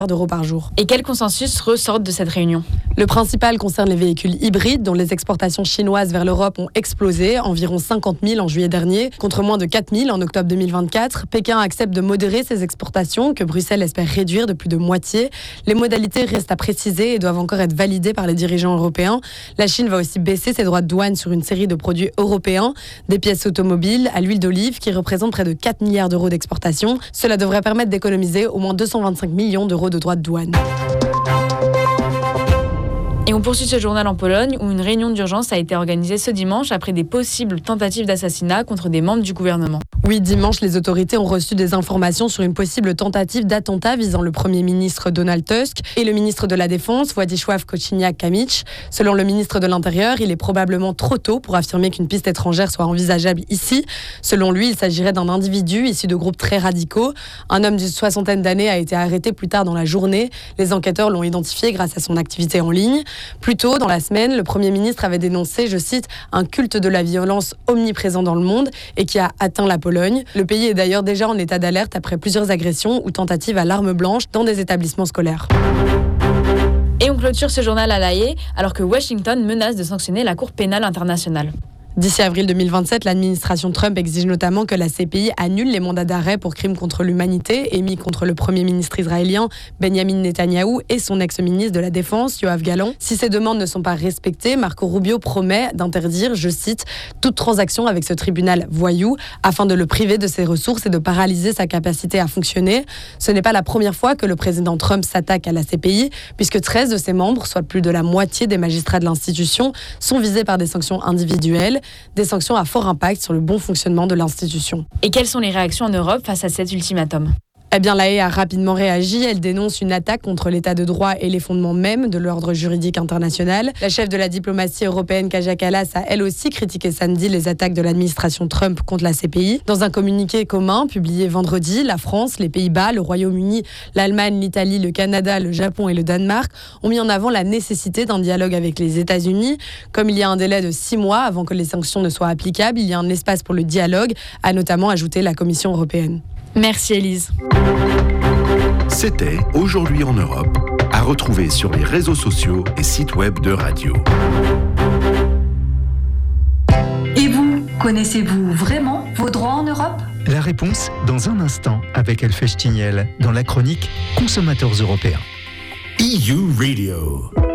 d'euros par jour. Et quels consensus ressortent de cette réunion ? Le principal concerne les véhicules hybrides dont les exportations chinoises vers l'Europe ont explosé, environ 50 000 en juillet dernier, contre moins de 4 000 en octobre 2024. Pékin accepte de modérer ses exportations, que Bruxelles espère réduire de plus de moitié. Les modalités restent à préciser et doivent encore être validées par les dirigeants européens. La Chine va aussi baisser ses droits de douane sur une série de produits européens, des pièces automobiles à l'huile d'olive qui représentent près de 4 milliards d'euros d'exportation. Cela devrait permettre d'économiser au moins 225 millions d'euros de droits de douane. Et on poursuit ce journal en Pologne où une réunion d'urgence a été organisée ce dimanche après des possibles tentatives d'assassinat contre des membres du gouvernement. Oui, dimanche, les autorités ont reçu des informations sur une possible tentative d'attentat visant le Premier ministre Donald Tusk et le ministre de la Défense, Władysław Kosiniak-Kamysz. Selon le ministre de l'Intérieur, il est probablement trop tôt pour affirmer qu'une piste étrangère soit envisageable ici. Selon lui, il s'agirait d'un individu issu de groupes très radicaux. Un homme d'une soixantaine d'années a été arrêté plus tard dans la journée. Les enquêteurs l'ont identifié grâce à son activité en ligne. Plus tôt dans la semaine, le Premier ministre avait dénoncé, je cite, « un culte de la violence omniprésent dans le monde et qui a atteint la Pologne ». Le pays est d'ailleurs déjà en état d'alerte après plusieurs agressions ou tentatives à l'arme blanche dans des établissements scolaires. Et on clôture ce journal à La Haye alors que Washington menace de sanctionner la Cour pénale internationale. D'ici avril 2027, l'administration Trump exige notamment que la CPI annule les mandats d'arrêt pour crimes contre l'humanité émis contre le Premier ministre israélien Benjamin Netanyahou et son ex-ministre de la Défense, Yoav Gallant. Si ces demandes ne sont pas respectées, Marco Rubio promet d'interdire, je cite, « toute transaction avec ce tribunal voyou afin de le priver de ses ressources et de paralyser sa capacité à fonctionner ». Ce n'est pas la première fois que le président Trump s'attaque à la CPI, puisque 13 de ses membres, soit plus de la moitié des magistrats de l'institution, sont visés par des sanctions individuelles. Des sanctions à fort impact sur le bon fonctionnement de l'institution. Et quelles sont les réactions en Europe face à cet ultimatum ? Eh bien, La Haye a rapidement réagi. Elle dénonce une attaque contre l'état de droit et les fondements même de l'ordre juridique international. La chef de la diplomatie européenne, Kaja Kallas, a elle aussi critiqué samedi les attaques de l'administration Trump contre la CPI. Dans un communiqué commun publié vendredi, la France, les Pays-Bas, le Royaume-Uni, l'Allemagne, l'Italie, le Canada, le Japon et le Danemark ont mis en avant la nécessité d'un dialogue avec les États-Unis. Comme il y a un délai de 6 mois avant que les sanctions ne soient applicables, il y a un espace pour le dialogue, a notamment ajouté la Commission européenne. Merci Élise. C'était Aujourd'hui en Europe, à retrouver sur les réseaux sociaux et sites web de Radio. Et vous, connaissez-vous vraiment vos droits en Europe ? La réponse dans un instant avec Elfèche Tignel dans la chronique Consommateurs européens. EU Radio.